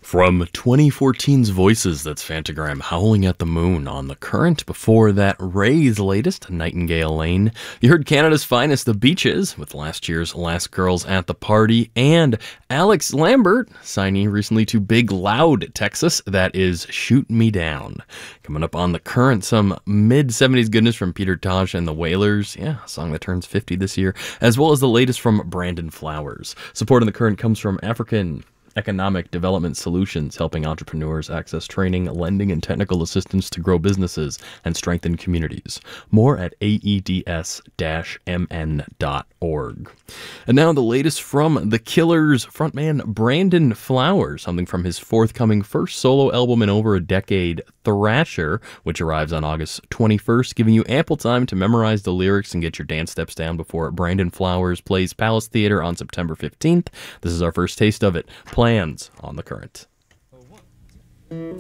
From 2014's Voices, that's Phantogram Howling at the Moon on The Current. Before that, Ray's latest, Nightingale Lane. You heard Canada's Finest, The Beaches, with last year's Last Girls at the Party, and Alex Lambert, signee recently to Big Loud, Texas, that is Shoot Me Down. Coming up on The Current, some mid-70s goodness from Peter Tosh and the Wailers, yeah, a song that turns 50 this year, as well as the latest from Brandon Flowers. Support in The Current comes from African Economic Development Solutions, helping entrepreneurs access training, lending, and technical assistance to grow businesses and strengthen communities. More at aeds-mn.org. And now the latest from The Killers frontman Brandon Flowers, something from his forthcoming first solo album in over a decade, Thrasher, which arrives on August 21st, giving you ample time to memorize the lyrics and get your dance steps down before Brandon Flowers plays Palace Theater on September 15th. This is our first taste of it. Plans on The Current.